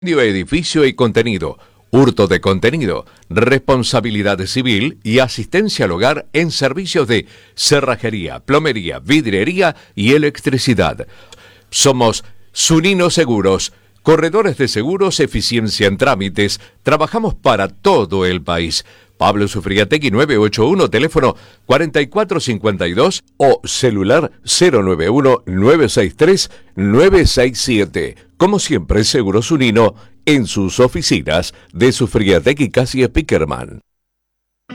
Edificio y contenido, hurto de contenido, responsabilidad civil y asistencia al hogar en servicios de cerrajería, plomería, vidriería y electricidad. Somos Zunino Seguros, corredores de seguros, eficiencia en trámites. Trabajamos para todo el país. Pablo Sufriategui 981, teléfono 4452 o celular 091-963-967. Como siempre, Seguros Zunino en sus oficinas de Sufriategui Casi Spickerman.